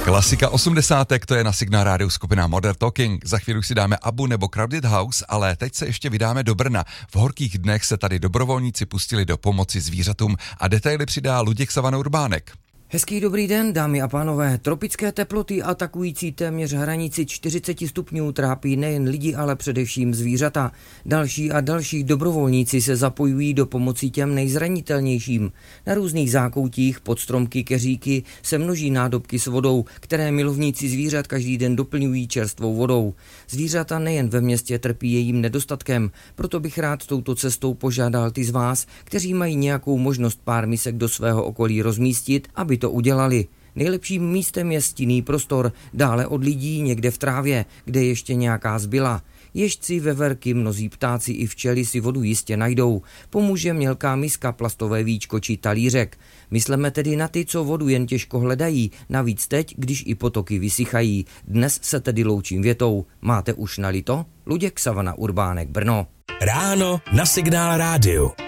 Klasika 80. to je na Signál rádiu skupina Modern Talking. Za chvíli si dáme Abu nebo Crowded House, ale teď se ještě vydáme do Brna. V horkých dnech se tady dobrovolníci pustili do pomoci zvířatům a detaily přidá Luděk Savana Urbánek. Hezký dobrý den, dámy a pánové. Tropické teploty atakující téměř hranici 40 stupňů trápí nejen lidi, ale především zvířata. Další a další dobrovolníci se zapojují do pomoci těm nejzranitelnějším. Na různých zákoutích, pod stromky, keříky se množí nádobky s vodou, které milovníci zvířat každý den doplňují čerstvou vodou. Zvířata nejen ve městě trpí jejím nedostatkem, proto bych rád touto cestou požádal ty z vás, kteří mají nějakou možnost pár misek do svého okolí rozmístit, aby to udělali. Nejlepším místem je stinný prostor, dále od lidí někde v trávě, kde ještě nějaká zbyla. Ježci, veverky, mnozí ptáci i včely si vodu jistě najdou. Pomůže mělká miska, plastové víčko či talířek. Mysleme tedy na ty, co vodu jen těžko hledají, navíc teď, když i potoky vysychají. Dnes se tedy loučím větou. Máte už nalito? Luděk Savana Urbánek, Brno. Ráno na Signál rádiu.